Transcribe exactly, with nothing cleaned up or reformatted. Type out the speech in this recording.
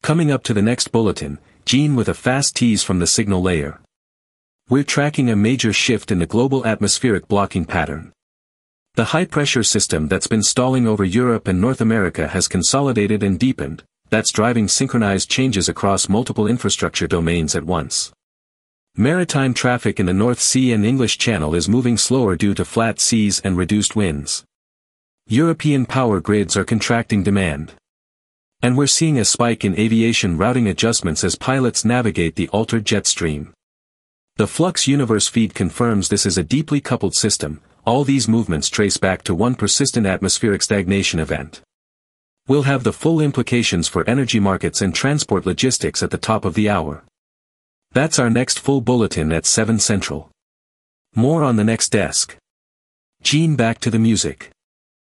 Coming up to the next bulletin, Gene with a fast tease from the signal layer. We're tracking a major shift in the global atmospheric blocking pattern. The high-pressure system that's been stalling over Europe and North America has consolidated and deepened. That's driving synchronized changes across multiple infrastructure domains at once. Maritime traffic in the North Sea and English Channel is moving slower due to flat seas and reduced winds. European power grids are contracting demand. And we're seeing a spike in aviation routing adjustments as pilots navigate the altered jet stream. The Flux Universe feed confirms this is a deeply coupled system. All these movements trace back to one persistent atmospheric stagnation event. We'll have the full implications for energy markets and transport logistics at the top of the hour. That's our next full bulletin at seven Central. More on the next desk. Gene, back to the music.